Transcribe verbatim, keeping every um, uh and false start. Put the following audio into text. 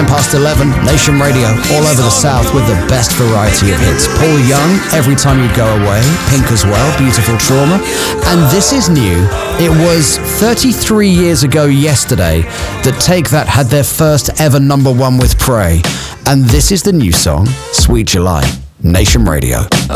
ten past eleven, Nation Radio, all over the South with the best variety of hits. Paul Young, Every Time You Go Away, Pink as well, Beautiful Trauma. And this is new. It was thirty-three years ago yesterday that Take That had their first ever number one with Prey. And this is the new song, Sweet July, Nation Radio.